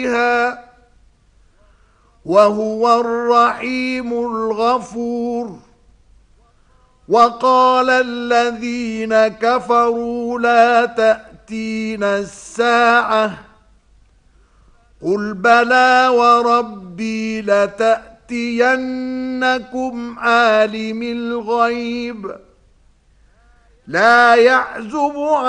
وهو الرحيم الغفور. وقال الذين كفروا لا تأتينا الساعة قل بلى وربي لتأتينكم عالم الغيب لا يعزب